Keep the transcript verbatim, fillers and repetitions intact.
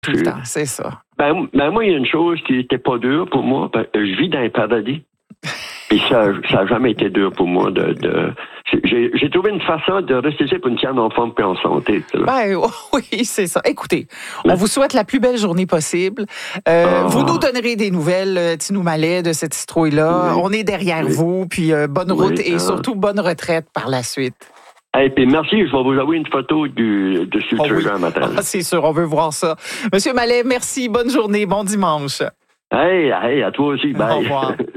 tout le temps, c'est ça. Ben, ben moi, il y a une chose qui n'était pas dure pour moi. Ben, je vis dans un paradis. Et ça n'a jamais été dur pour moi de... de j'ai, j'ai trouvé une façon de rester pour une tienne en forme et en santé. Ben, oui, c'est ça. Écoutez, on vous souhaite la plus belle journée possible. Euh, oh. Vous nous donnerez des nouvelles, Tinou Malais, de cette citrouille-là. Oui. On est derrière oui. vous, puis euh, bonne route oui, et hein. surtout bonne retraite par la suite. Et hey, puis merci, je vais vous envoyer une photo du, de ce oh, oui. matin. Ah, c'est sûr, on veut voir ça. Monsieur Malais, merci, bonne journée, bon dimanche. Hey, hey, à toi aussi, bye. Au revoir.